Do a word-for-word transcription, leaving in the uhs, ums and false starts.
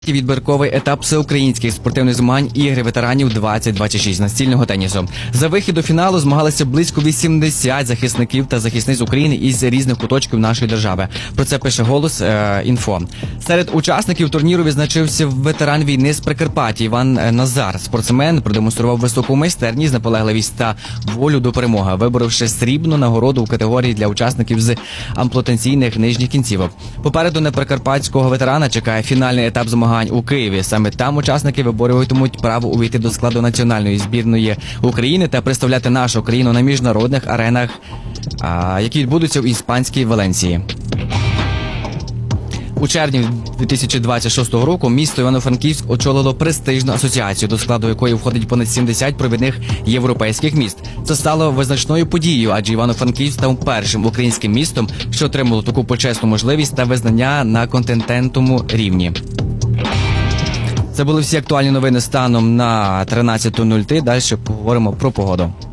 Відбірковий етап всеукраїнських спортивних змагань ігри ветеранів двадцять двадцять шість настільного тенісу. За вихід до фіналу змагалися близько вісімдесят захисників та захисниць України із різних куточків нашої держави. Про це пише «Голос е, інфо». Серед учасників турніру відзначився ветеран війни з Прикарпаття Іван Назар. Спортсмен продемонстрував високу майстерність, наполегливість та волю до перемоги, виборовши срібну нагороду у категорії для учасників з ампутаційних нижніх кінцівок. Попереду на прикарпатського ветерана чекає фінальний етап змагань у Києві. Саме там учасники виборюватимуть право увійти до складу національної збірної України та представляти нашу країну на міжнародних аренах, які відбудуться в іспанській Валенсії. У червні дві тисячі двадцять шостого року місто Івано-Франківськ очолило престижну асоціацію, до складу якої входить понад сімдесят провідних європейських міст. Це стало визначною подією, адже Івано-Франківськ став першим українським містом, що отримало таку почесну можливість та визнання на континентальному рівні. Це були всі актуальні новини станом на тринадцяту нуль три. Далі поговоримо про погоду.